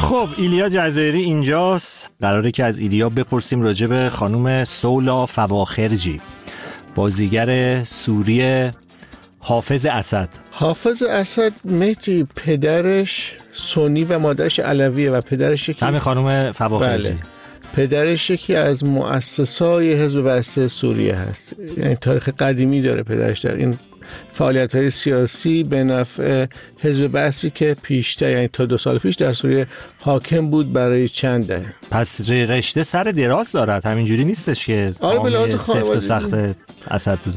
خب ایلیا جزایری اینجاست، قراره که از ایلیا بپرسیم راجع به خانم سولا فواخرجی، بازیگر سوری حافظ اسد. حافظ اسد مهدی پدرش سنی و مادرش علویه و پدرش یکی همین خانم فواخرجی. بله. پدرش یکی از مؤسسای حزب بعث سوریه هست، یعنی تاریخ قدیمی داره پدرش در این فعالیت‌های سیاسی به نفع حزب بعثی که پیشتر، یعنی تا 2 سال پیش در سوریه حاکم بود برای چند دهه. پس رشته سر دراز دارد، همینجوری نیستش که آره به لحاظ سفت و سخت اسد بود.